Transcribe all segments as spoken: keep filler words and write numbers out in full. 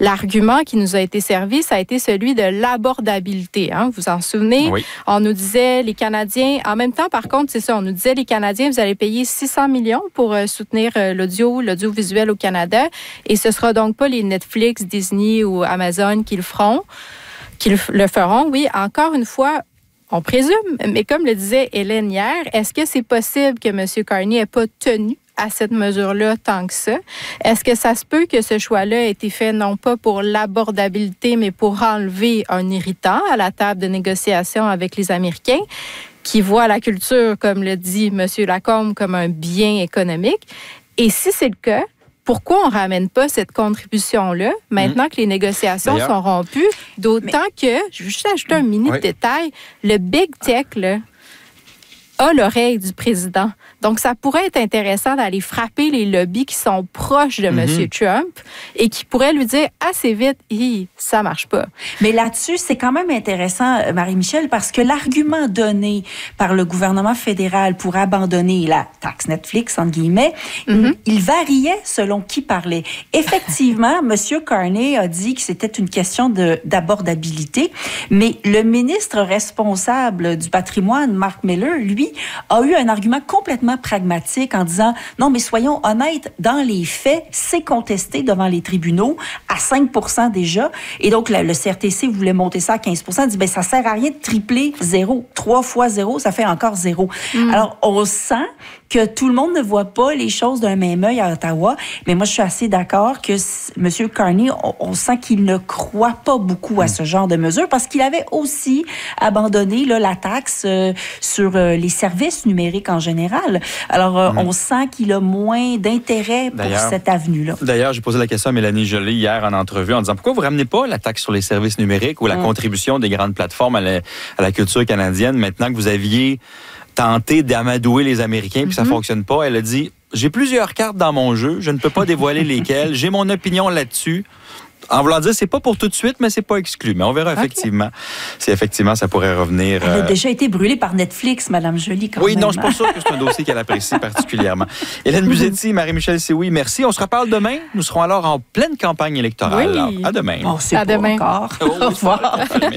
L'argument qui nous a été servi, ça a été celui de l'abordabilité. Hein? Vous vous en souvenez? Oui. On nous disait, les Canadiens, en même temps, par contre, c'est ça, on nous disait, les Canadiens, vous allez payer six cents millions pour euh, soutenir euh, l'audio, l'audiovisuel au Canada, et ce sera donc pas les Netflix, Disney ou Amazon qui le feront, qui le, le feront. Oui, encore une fois, on présume, mais comme le disait Hélène hier, est-ce que c'est possible que M. Carney n'ait pas tenu à cette mesure-là tant que ça? Est-ce que ça se peut que ce choix-là ait été fait non pas pour l'abordabilité, mais pour enlever un irritant à la table de négociation avec les Américains, qui voient la culture, comme le dit M. Lacombe, comme un bien économique? Et si c'est le cas, pourquoi on ne ramène pas cette contribution-là maintenant mmh. que les négociations D'ailleurs, sont rompues? D'autant mais... que, je vais juste ajouter un mini oui. détail, le Big Tech, là, a l'oreille du président. Donc, ça pourrait être intéressant d'aller frapper les lobbies qui sont proches de mm-hmm. M. Trump et qui pourraient lui dire assez vite, hi, ça marche pas. Mais là-dessus, c'est quand même intéressant, Marie-Michel, parce que l'argument donné par le gouvernement fédéral pour abandonner la taxe Netflix, entre guillemets, mm-hmm. il variait selon qui parlait. Effectivement, M. Carney a dit que c'était une question de, d'abordabilité, mais le ministre responsable du patrimoine, Mark Miller, lui, a eu un argument complètement pragmatique en disant non, mais soyons honnêtes, dans les faits, c'est contesté devant les tribunaux à cinq pour cent déjà. Et donc, le, le C R T C voulait monter ça à quinze pour cent. Il dit ben, ça sert à rien de tripler zéro. Trois fois zéro, ça fait encore zéro. Mm. Alors, on sent que tout le monde ne voit pas les choses d'un même œil à Ottawa. Mais moi, je suis assez d'accord que M. Carney, on, on sent qu'il ne croit pas beaucoup à ce genre de mesures parce qu'il avait aussi abandonné là, la taxe euh, sur euh, les services numériques en général. Alors, euh, mmh. on sent qu'il a moins d'intérêt pour d'ailleurs, cette avenue-là. D'ailleurs, j'ai posé la question à Mélanie Joly hier en entrevue en disant pourquoi vous ne ramenez pas la taxe sur les services numériques ou la mmh. contribution des grandes plateformes à la, à la culture canadienne maintenant que vous aviez tenté d'amadouer les Américains puis mm-hmm. ça ne fonctionne pas. Elle a dit j'ai plusieurs cartes dans mon jeu, je ne peux pas dévoiler lesquelles, j'ai mon opinion là-dessus. En voulant dire, c'est pas pour tout de suite, mais c'est pas exclu. Mais on verra effectivement okay. si effectivement ça pourrait revenir. Elle a euh... déjà été brûlée par Netflix, Mme Joly, quand oui, même. Oui, non, je suis pas sûr que c'est un dossier qu'elle apprécie particulièrement. Hélène Buzetti, Marie-Michel Sioui, merci. On se reparle demain. Nous serons alors en pleine campagne électorale. Oui. Alors, à demain. On sait à pas demain. encore. Oh, oui, au revoir.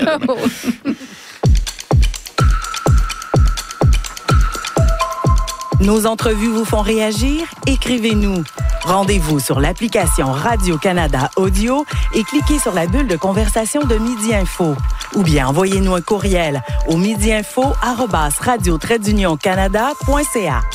Nos entrevues vous font réagir? Écrivez-nous. Rendez-vous sur l'application Radio-Canada Audio et cliquez sur la bulle de conversation de Midi Info. Ou bien envoyez-nous un courriel au midiinfo arobase radio trait d'union canada point c a.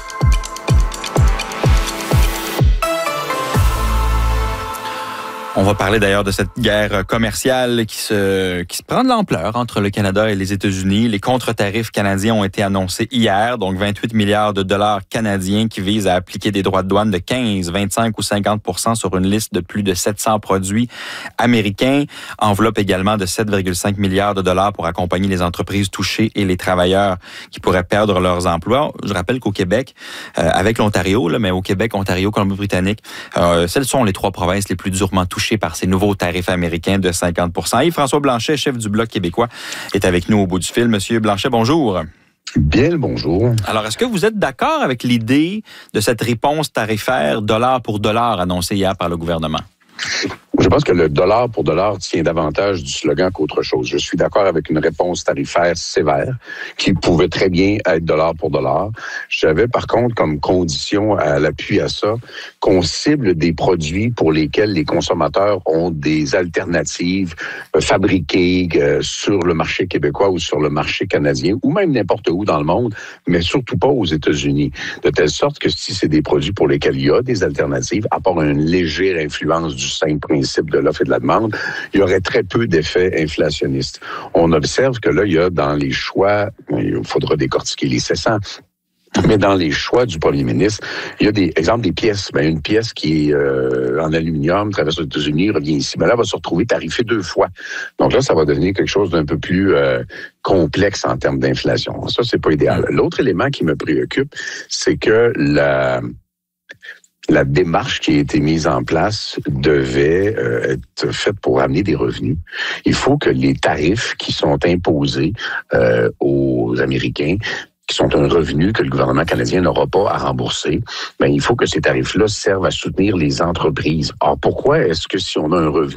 On va parler d'ailleurs de cette guerre commerciale qui se, qui se prend de l'ampleur entre le Canada et les États-Unis. Les contre-tarifs canadiens ont été annoncés hier, donc vingt-huit milliards de dollars canadiens qui visent à appliquer des droits de douane de quinze, vingt-cinq ou cinquante pour cent sur une liste de plus de sept cents produits américains. Enveloppe également de sept virgule cinq milliards de dollars pour accompagner les entreprises touchées et les travailleurs qui pourraient perdre leurs emplois. Je rappelle qu'au Québec, euh, avec l'Ontario, là, mais au Québec, Ontario, Colombie-Britannique, euh, celles sont les trois provinces les plus durement touchées par ces nouveaux tarifs américains de cinquante pour cent. Et François Blanchet, chef du Bloc québécois, est avec nous au bout du fil. Monsieur Blanchet, bonjour. Bien le bonjour. Alors, est-ce que vous êtes d'accord avec l'idée de cette réponse tarifaire dollar pour dollar annoncée hier par le gouvernement? Je pense que le dollar pour dollar tient davantage du slogan qu'autre chose. Je suis d'accord avec une réponse tarifaire sévère qui pouvait très bien être dollar pour dollar. J'avais par contre comme condition à l'appui à ça qu'on cible des produits pour lesquels les consommateurs ont des alternatives fabriquées sur le marché québécois ou sur le marché canadien ou même n'importe où dans le monde, mais surtout pas aux États-Unis. De telle sorte que si c'est des produits pour lesquels il y a des alternatives, à part une légère influence du simple principe de l'offre et de la demande, il y aurait très peu d'effets inflationnistes. On observe que là, il y a dans les choix, il faudra décortiquer les sept cents, mais dans les choix du premier ministre, il y a des exemples des pièces. Ben, une pièce qui est euh, en aluminium, traverse aux États-Unis, revient ici. Mais là, elle va se retrouver tarifée deux fois. Donc là, ça va devenir quelque chose d'un peu plus euh, complexe en termes d'inflation. Ça, c'est pas idéal. L'autre élément qui me préoccupe, c'est que la... La démarche qui a été mise en place devait euh, être faite pour amener des revenus. Il faut que les tarifs qui sont imposés euh, aux Américains, qui sont un revenu que le gouvernement canadien n'aura pas à rembourser, ben, il faut que ces tarifs-là servent à soutenir les entreprises. Or, pourquoi est-ce que si on a un revenu